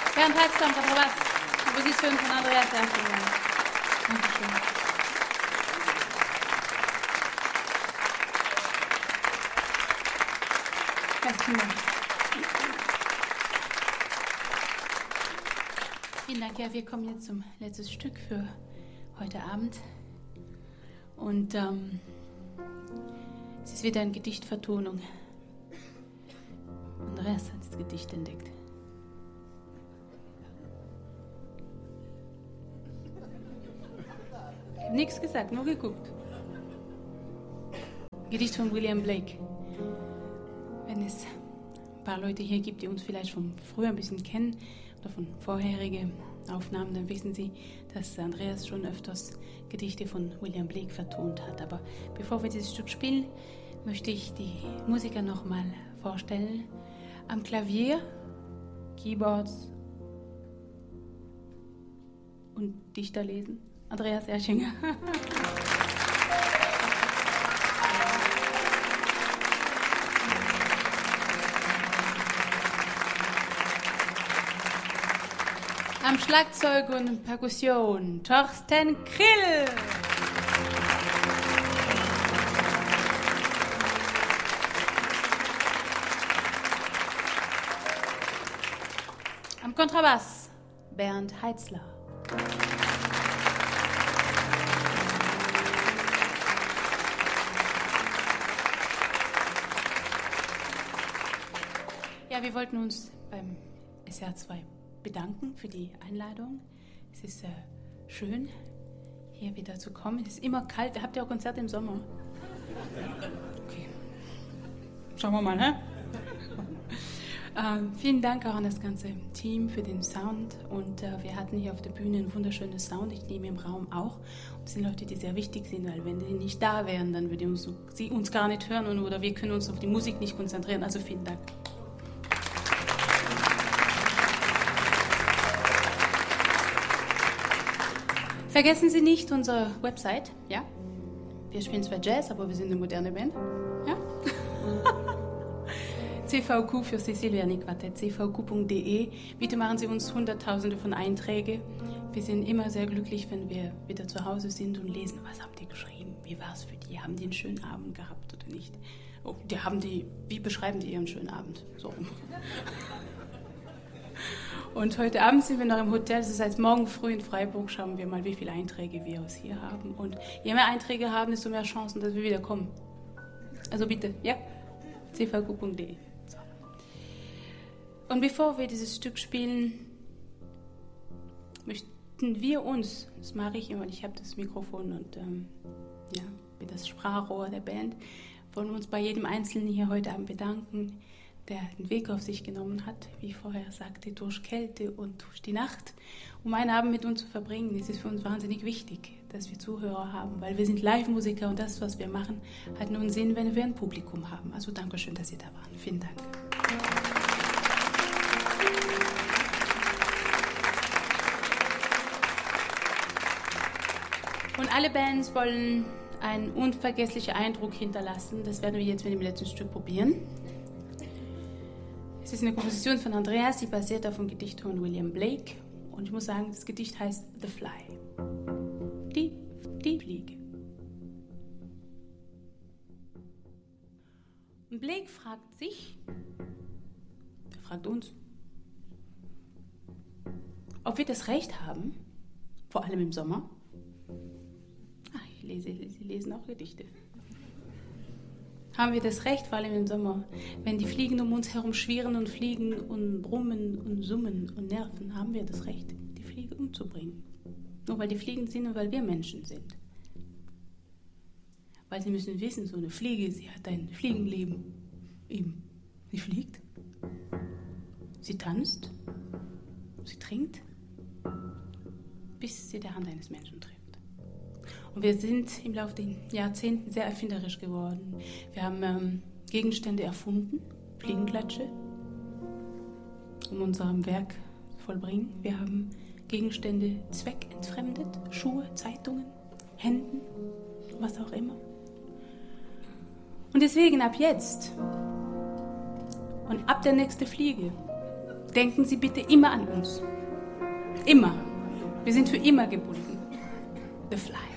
Bernd Heitzler am Kontrabass. Komposition von Andreas Erfinger. Dankeschön. Besten Dank. Vielen Dank. Ja, wir kommen jetzt zum letzten Stück für heute Abend. Und es ist wieder eine Gedichtvertonung. Andreas hat das Gedicht entdeckt. Ich habe nichts gesagt, nur geguckt. Gedicht von William Blake. Wenn es ein paar Leute hier gibt, die uns vielleicht von früher ein bisschen kennen oder von vorherigen Aufnahmen, dann wissen Sie, dass Andreas schon öfters Gedichte von William Blake vertont hat. Aber bevor wir dieses Stück spielen, möchte ich die Musiker nochmal vorstellen. Am Klavier, Keyboards und Dichter lesen. Andreas Erfinger. Am Schlagzeug und Perkussion, Thorsten Krill. Am Kontrabass, Bernd Heitzler. Ja, wir wollten uns beim SR2 bedanken für die Einladung. Es ist schön, hier wieder zu kommen. Es ist immer kalt. Habt ihr auch Konzerte im Sommer? Okay. Schauen wir mal, ne? Vielen Dank auch an das ganze Team für den Sound. Und wir hatten hier auf der Bühne einen wunderschönen Sound. Ich nehme im Raum auch. Und es sind Leute, die sehr wichtig sind, weil wenn die nicht da wären, dann würden sie uns gar nicht hören oder wir können uns auf die Musik nicht konzentrieren. Also vielen Dank. Vergessen Sie nicht unsere Website, ja? Wir spielen zwar Jazz, aber wir sind eine moderne Band, ja? CVQ für Cecilia Quartett, cvq.de. Bitte machen Sie uns Hunderttausende von Einträgen. Wir sind immer sehr glücklich, wenn wir wieder zu Hause sind und lesen, was habt ihr geschrieben? Wie war es für die? Haben die einen schönen Abend gehabt oder nicht? Oh, wie beschreiben die ihren schönen Abend? So. Und heute Abend sind wir noch im Hotel. Das heißt, morgen früh in Freiburg schauen wir mal, wie viele Einträge wir aus hier haben. Und je mehr Einträge haben, desto mehr Chancen, dass wir wieder kommen. Also bitte, ja? cvq.de. So. Und bevor wir dieses Stück spielen, möchten wir uns, das mache ich immer, ich habe das Mikrofon und wie das Sprachrohr der Band, wollen wir uns bei jedem Einzelnen hier heute Abend bedanken, der den Weg auf sich genommen hat, wie ich vorher sagte, durch Kälte und durch die Nacht, um einen Abend mit uns zu verbringen. Es ist für uns wahnsinnig wichtig, dass wir Zuhörer haben, weil wir sind Live-Musiker und das, was wir machen, hat nur einen Sinn, wenn wir ein Publikum haben. Also Dankeschön, dass ihr da waren. Vielen Dank. Und alle Bands wollen einen unvergesslichen Eindruck hinterlassen. Das werden wir jetzt mit dem letzten Stück probieren. Es ist eine Komposition von Andreas, die basiert auf dem Gedicht von William Blake. Und ich muss sagen, das Gedicht heißt The Fly. Die Fliege. Und Blake fragt sich, er fragt uns, ob wir das Recht haben, vor allem im Sommer. Sie lesen auch Gedichte. Haben wir das Recht, vor allem im Sommer, wenn die Fliegen um uns herum schwirren und fliegen und brummen und summen und nerven, haben wir das Recht, die Fliege umzubringen. Nur weil die Fliegen sind und weil wir Menschen sind. Weil sie müssen wissen, so eine Fliege, sie hat ein Fliegenleben. Eben. Sie fliegt, sie tanzt, sie trinkt, bis sie der Hand eines Menschen trifft. Und wir sind im Laufe der Jahrzehnten sehr erfinderisch geworden. Wir haben Gegenstände erfunden, Fliegenklatsche, um unserem Werk zu vollbringen. Wir haben Gegenstände zweckentfremdet, Schuhe, Zeitungen, Händen, was auch immer. Und deswegen ab jetzt und ab der nächsten Fliege denken Sie bitte immer an uns. Immer. Wir sind für immer gebunden. The Fly.